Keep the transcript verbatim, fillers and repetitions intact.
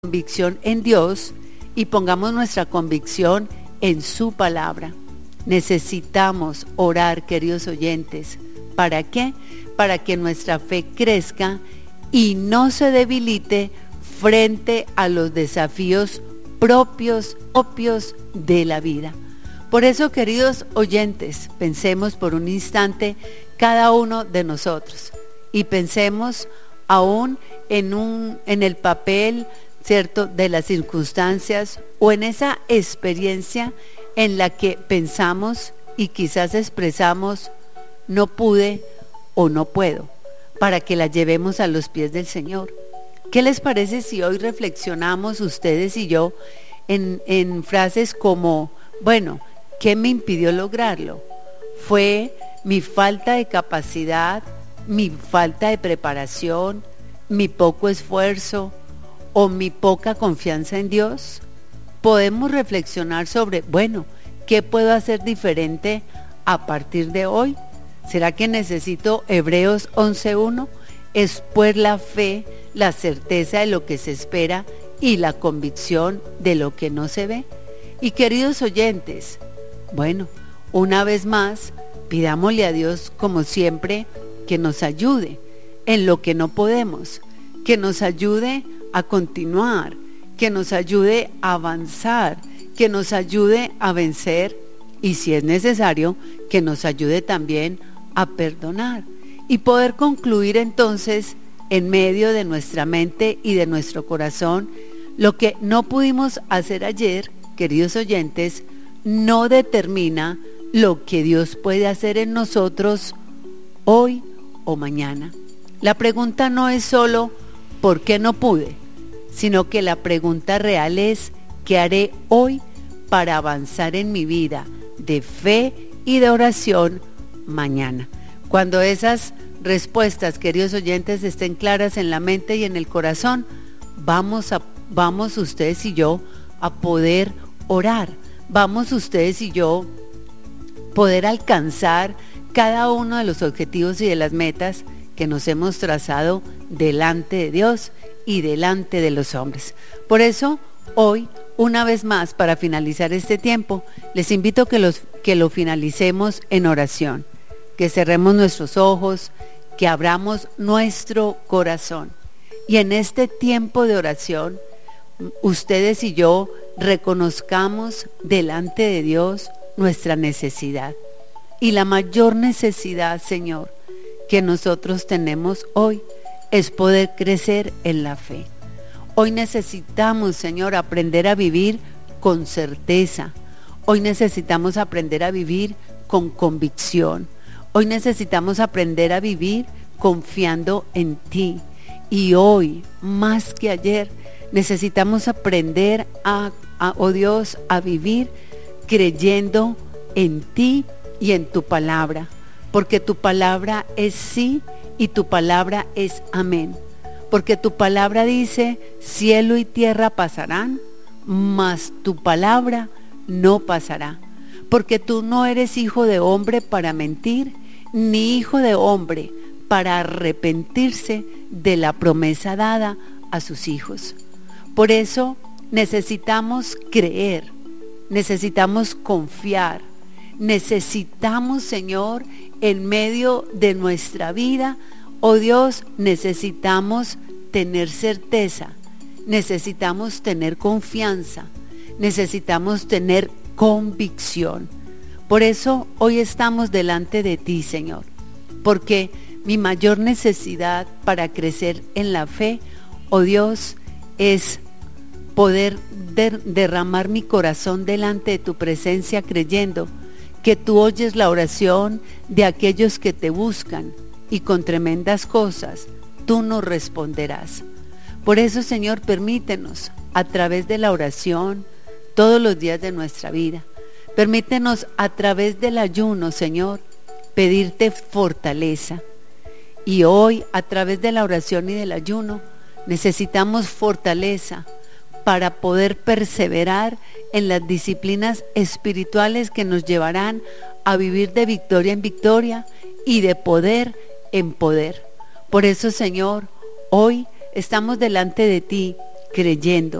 convicción en Dios y pongamos nuestra convicción en su palabra. Necesitamos orar, queridos oyentes. ¿Para qué? Para que nuestra fe crezca y no se debilite frente a los desafíos propios, propios de la vida. Por eso, queridos oyentes, pensemos por un instante cada uno de nosotros y pensemos aún en, un, en el papel, ¿cierto?, de las circunstancias o en esa experiencia en la que pensamos y quizás expresamos no pude o no puedo, para que la llevemos a los pies del Señor. ¿Qué les parece si hoy reflexionamos ustedes y yo en, en frases como, bueno, ¿qué me impidió lograrlo? ¿Fue mi falta de capacidad, mi falta de preparación, mi poco esfuerzo o mi poca confianza en Dios? Podemos reflexionar sobre, bueno, ¿qué puedo hacer diferente a partir de hoy? ¿Será que necesito Hebreos once uno? Es pues la fe, la certeza de lo que se espera y la convicción de lo que no se ve. Y queridos oyentes, bueno, una vez más, pidámosle a Dios, como siempre, que nos ayude en lo que no podemos, que nos ayude a continuar, que nos ayude a avanzar, que nos ayude a vencer y, si es necesario, que nos ayude también a perdonar y poder concluir entonces en medio de nuestra mente y de nuestro corazón lo que no pudimos hacer ayer, queridos oyentes, no determina lo que Dios puede hacer en nosotros hoy o mañana. La pregunta no es solo ¿por qué no pude?, sino que la pregunta real es ¿qué haré hoy para avanzar en mi vida de fe y de oración mañana? Cuando esas respuestas, queridos oyentes, estén claras en la mente y en el corazón, vamos a, vamos ustedes y yo a poder orar, vamos ustedes y yo poder alcanzar cada uno de los objetivos y de las metas que nos hemos trazado delante de Dios y delante de los hombres. Por eso, hoy, una vez más, para finalizar este tiempo, les invito que, los, que lo finalicemos en oración, que cerremos nuestros ojos, que abramos nuestro corazón. Y en este tiempo de oración, ustedes y yo reconozcamos delante de Dios nuestra necesidad. Y la mayor necesidad, Señor, que nosotros tenemos hoy es poder crecer en la fe. Hoy necesitamos, Señor, aprender a vivir con certeza. Hoy necesitamos aprender a vivir con convicción. Hoy necesitamos aprender a vivir confiando en ti. Y hoy, más que ayer, necesitamos aprender a, a oh Dios, a vivir creyendo en ti y en tu palabra. Porque tu palabra es sí y tu palabra es amén. Porque tu palabra dice, cielo y tierra pasarán, mas tu palabra no pasará. Porque tú no eres hijo de hombre para mentir, ni hijo de hombre para arrepentirse de la promesa dada a sus hijos. Por eso necesitamos creer, necesitamos confiar, necesitamos, Señor, en medio de nuestra vida, oh Dios, necesitamos tener certeza, necesitamos tener confianza, necesitamos tener convicción. Por eso hoy estamos delante de ti, Señor, porque mi mayor necesidad para crecer en la fe, oh Dios, es poder der- derramar mi corazón delante de tu presencia, creyendo que tú oyes la oración de aquellos que te buscan y con tremendas cosas tú nos responderás. Por eso, Señor, permítenos a través de la oración todos los días de nuestra vida. Permítenos a través del ayuno, Señor, pedirte fortaleza. Y hoy, a través de la oración y del ayuno, necesitamos fortaleza para poder perseverar en las disciplinas espirituales que nos llevarán a vivir de victoria en victoria y de poder en poder. Por eso, Señor, hoy estamos delante de ti creyendo